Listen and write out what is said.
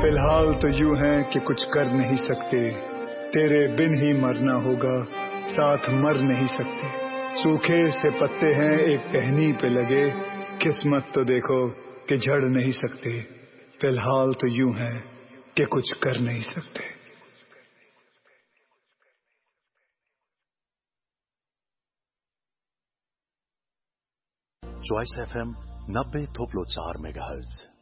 फिलहाल तो यूं है कि कुछ कर नहीं सकते, तेरे बिन ही मरना होगा, साथ मर नहीं सकते। सूखे से पत्ते हैं एक टहनी पे लगे, किस्मत तो देखो कि झड़ नहीं सकते। फिलहाल तो यूं है कि कुछ कर नहीं सकते। Choice FM 90.4 megahertz.